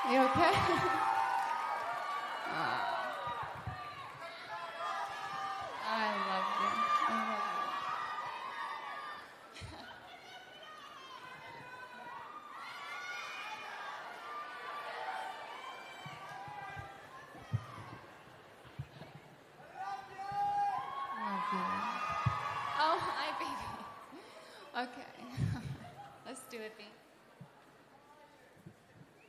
You okay? Oh, I love you. I love you. Love you. Oh, hi, baby. Okay. Let's do it, baby.